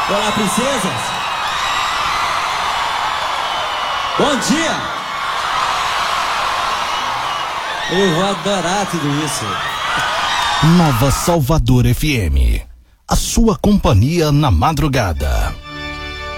Olá, princesas. Bom dia. Eu vou adorar tudo isso. Nova Salvador FM. A sua companhia na madrugada.